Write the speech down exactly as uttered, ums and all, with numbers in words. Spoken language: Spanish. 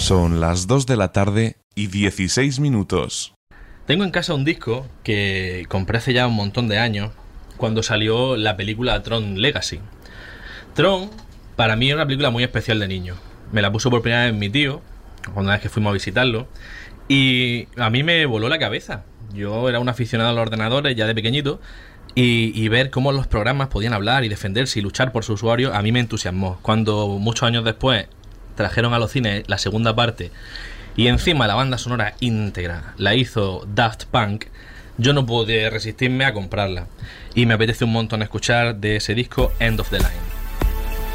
Son las dos de la tarde y dieciséis minutos. Tengo en casa un disco que compré hace ya un montón de años, cuando salió la película Tron Legacy. Tron, para mí, era una película muy especial de niño. Me la puso por primera vez mi tío, cuando vez que fuimos a visitarlo, y a mí me voló la cabeza. Yo era un aficionado a los ordenadores ya de pequeñito, y, y ver cómo los programas podían hablar y defenderse y luchar por su usuario, a mí me entusiasmó. Cuando muchos años después trajeron a los cines la segunda parte, y encima la banda sonora íntegra la hizo Daft Punk, yo no pude resistirme a comprarla. Y me apetece un montón escuchar de ese disco End of the Line.